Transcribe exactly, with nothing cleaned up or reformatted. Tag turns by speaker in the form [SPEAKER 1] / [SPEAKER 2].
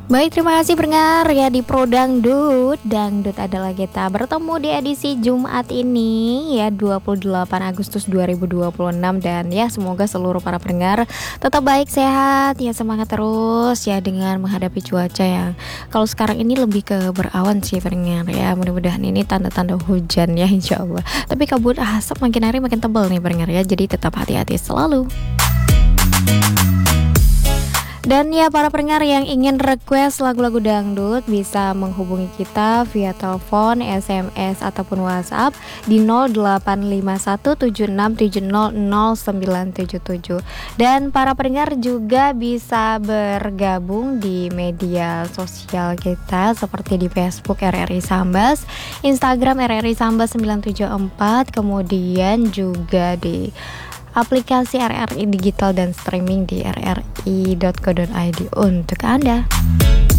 [SPEAKER 1] Baik, terima kasih pendengar ya di Pro Dangdut. Dangdut adalah kita bertemu di edisi Jumat ini ya dua puluh delapan Agustus dua ribu dua puluh enam. Dan ya semoga seluruh para pendengar tetap baik, sehat ya, semangat terus ya dengan menghadapi cuaca yang kalau sekarang ini lebih ke berawan sih pendengar ya. Mudah-mudahan ini tanda-tanda hujan ya insya Allah. Tapi kabut asap makin hari makin tebal nih pendengar ya, jadi tetap hati-hati selalu. Dan ya para pendengar yang ingin request lagu-lagu dangdut bisa menghubungi kita via telepon, S M S ataupun WhatsApp di nol delapan lima satu tujuh enam tujuh nol nol sembilan tujuh tujuh. Dan para pendengar juga bisa bergabung di media sosial kita seperti di Facebook R R I Sambas, Instagram R R I Sambas sembilan tujuh empat, kemudian juga di aplikasi R R I Digital dan streaming di r r i dot co dot i d untuk Anda.